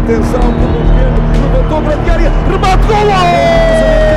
Atenção, por esquerdo, levantou, grande área, remate, golo!